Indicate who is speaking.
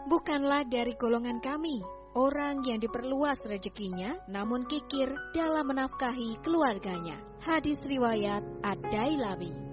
Speaker 1: bukanlah dari golongan kami, orang yang diperluas rezekinya namun kikir dalam menafkahi keluarganya. Hadis riwayat Ad-Dailawi.